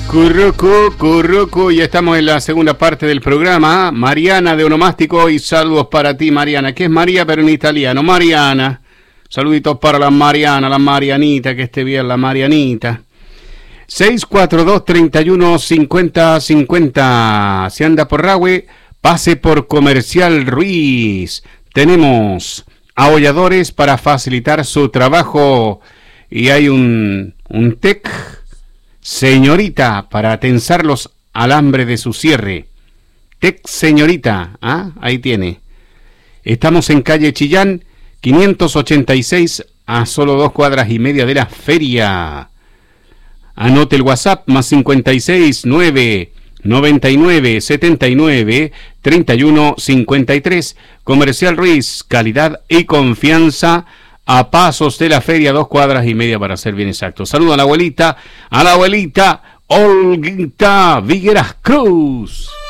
Currucu, ya estamos en la segunda parte del programa. Mariana de Onomástico, y saludos para ti, Mariana, que es María pero en italiano. Mariana, saluditos para la Mariana, la Marianita, que esté bien la Marianita. 642-31-50-50. Si anda por Rahue, pase por Comercial Ruiz. Tenemos aholladores para facilitar su trabajo y hay un TEC Señorita para tensar los alambres de su cierre. TEC Señorita, ahí tiene. Estamos en calle Chillán 586, a solo 2 cuadras y media de la feria. Anote el WhatsApp más 56 9 99 79 31 53. Comercial Ruiz, calidad y confianza a pasos de la feria, 2 cuadras y media para ser bien exacto. Saludo a la abuelita Olguita Vigueras Cruz.